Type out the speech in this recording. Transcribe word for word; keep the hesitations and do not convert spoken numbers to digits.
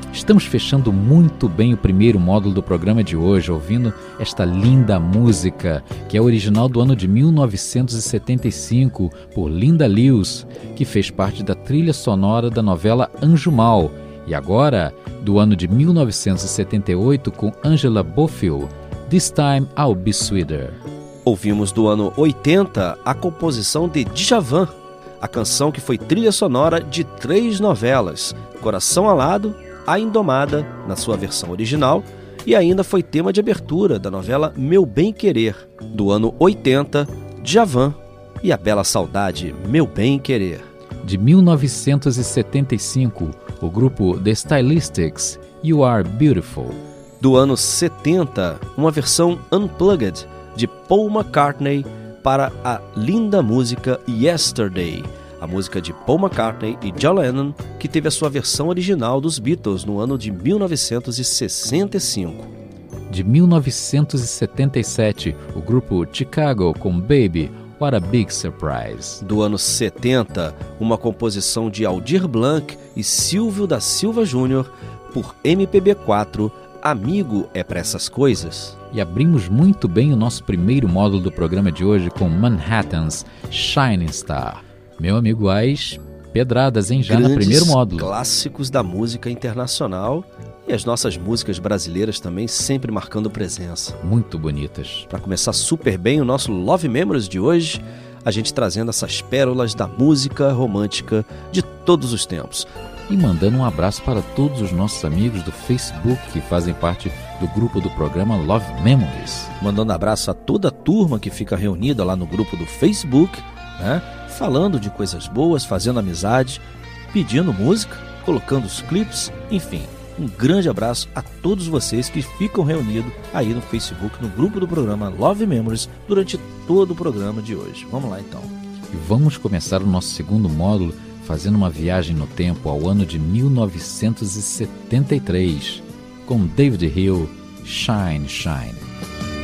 Estamos fechando muito bem o primeiro módulo do programa de hoje, ouvindo esta linda música, que é original do ano de mil novecentos e setenta e cinco, por Linda Lewis, que fez parte da trilha sonora da novela Anjo Mal, e agora, do ano de mil novecentos e setenta e oito, com Angela Bofill, This Time I'll Be Sweeter. Ouvimos do ano oitenta a composição de Djavan, a canção que foi trilha sonora de três novelas, Coração Alado, A Indomada, na sua versão original, e ainda foi tema de abertura da novela Meu Bem Querer, do ano oitenta, Djavan e a bela saudade Meu Bem Querer. De mil novecentos e setenta e cinco, o grupo The Stylistics, You Are Beautiful. Do ano setenta, uma versão unplugged de Paul McCartney para a linda música Yesterday, a música de Paul McCartney e John Lennon, que teve a sua versão original dos Beatles no ano de mil novecentos e sessenta e cinco. De mil novecentos e setenta e sete, o grupo Chicago com Baby, What a Big Surprise. Do ano setenta, uma composição de Aldir Blanc e Silvio da Silva Júnior por M P B quatro, Amigo é pra essas coisas. E abrimos muito bem o nosso primeiro módulo do programa de hoje com Manhattan's Shining Star. Meu amigo Ais, pedradas, hein? Já Grandes no primeiro módulo. Clássicos da música internacional e as nossas músicas brasileiras também sempre marcando presença. Muito bonitas. Para começar super bem o nosso Love Memories de hoje, a gente trazendo essas pérolas da música romântica de todos os tempos. E mandando um abraço para todos os nossos amigos do Facebook que fazem parte do grupo do programa Love Memories. Mandando abraço a toda a turma que fica reunida lá no grupo do Facebook, né? Falando de coisas boas, fazendo amizade, pedindo música, colocando os clipes, enfim. Um grande abraço a todos vocês que ficam reunidos aí no Facebook, no grupo do programa Love Memories, durante todo o programa de hoje. Vamos lá então. E vamos começar o nosso segundo módulo fazendo uma viagem no tempo ao ano de mil novecentos e setenta e três, com David Hill, Shine, Shine.